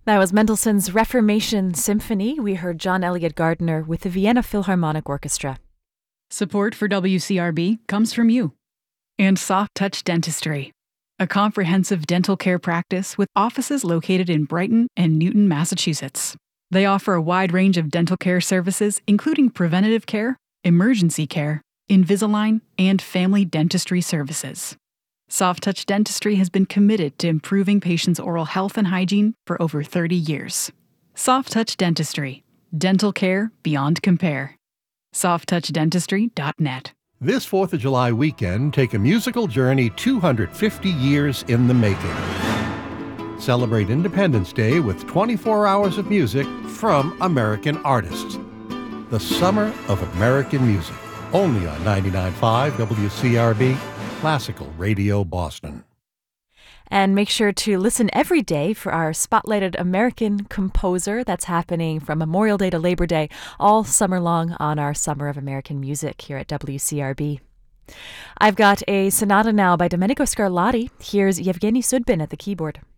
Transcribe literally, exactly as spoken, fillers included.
That was Mendelssohn's Reformation Symphony. We heard John Elliott Gardiner with the Vienna Philharmonic Orchestra. Support for W C R B comes from you and Soft Touch Dentistry, a comprehensive dental care practice with offices located in Brighton and Newton, Massachusetts. They offer a wide range of dental care services, including preventative care, emergency care, Invisalign, and family dentistry services. Soft Touch Dentistry has been committed to improving patients' oral health and hygiene for over thirty years. Soft Touch Dentistry. Dental care beyond compare. soft touch dentistry dot net. This fourth of July weekend, take a musical journey two hundred fifty years in the making. Celebrate Independence Day with twenty-four hours of music from American artists. The Summer of American Music, only on ninety-nine point five W C R B, Classical Radio Boston. And make sure to listen every day for our Spotlighted American Composer. That's happening from Memorial Day to Labor Day, all summer long on our Summer of American Music here at W C R B. I've got a sonata now by Domenico Scarlatti. Here's Yevgeny Sudbin at the keyboard.